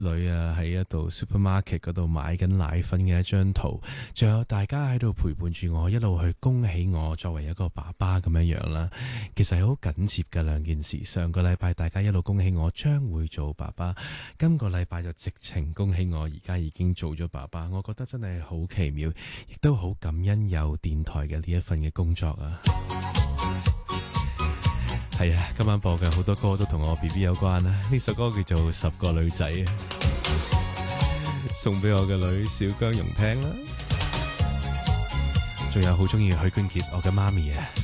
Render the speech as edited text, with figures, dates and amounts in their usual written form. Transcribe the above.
女啊喺一度 supermarket 嗰度買緊奶粉嘅一張圖，仲有大家喺度陪伴住我，一路去恭喜我作為一個爸爸咁樣樣啦。其實係好緊接嘅兩件事。上個禮拜大家一路恭喜我將會做爸爸，今個禮拜就直情恭喜我而家已經做咗爸爸。我覺得真係好奇妙，亦都好感恩有電台嘅呢一份嘅工作啊。係啊，今晚播嘅好多歌都同我 BB 有關啦。呢首歌叫做《10個女仔》，送俾我嘅女小姜蓉聽啦。仲有好中意許冠傑，我嘅媽咪啊。